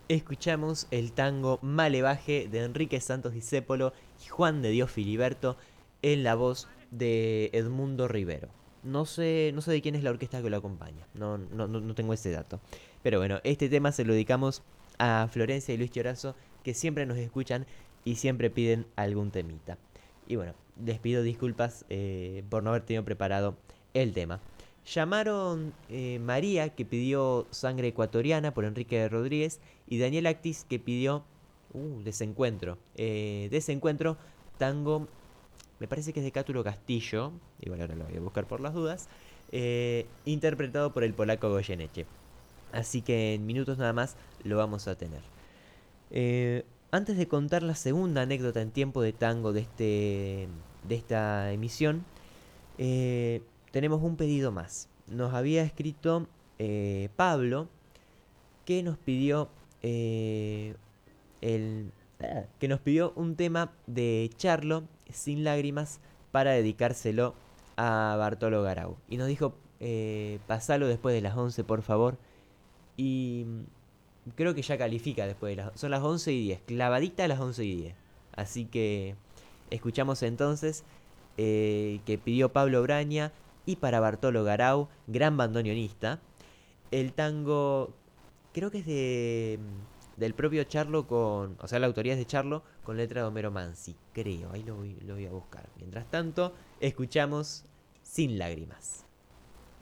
Escuchamos el tango Malevaje de Enrique Santos Discépolo y Juan de Dios Filiberto en la voz de Edmundo Rivero. No sé de quién es la orquesta que lo acompaña, no tengo ese dato. Pero bueno, este tema se lo dedicamos a Florencia y Luis Chiorazo, que siempre nos escuchan y siempre piden algún temita. Y bueno, les pido disculpas por no haber tenido preparado el tema. Llamaron María, que pidió Sangre Ecuatoriana por Enrique Rodríguez, y Daniel Actis, que pidió Desencuentro. Desencuentro, tango, me parece que es de Cátulo Castillo, igual ahora lo voy a buscar por las dudas, interpretado por el polaco Goyeneche. Así que en minutos nada más lo vamos a tener. Antes de contar la segunda anécdota en tiempo de tango de esta emisión, tenemos un pedido más. Nos había escrito Pablo, que nos pidió eh, el, que nos pidió un tema de Charlo sin lágrimas para dedicárselo a Bartolo Garau. Y nos dijo, pasalo después de las 11 por favor. Y creo que ya califica después de las... Son las 11:10, clavadita a las 11:10. Así que escuchamos entonces que pidió Pablo Braña y para Bartolo Garau, gran bandoneonista, el tango, creo que es del propio Charlo con, o sea, la autoría es de Charlo con letra de Homero Mansi, creo, ahí lo voy a buscar. Mientras tanto, escuchamos Sin Lágrimas.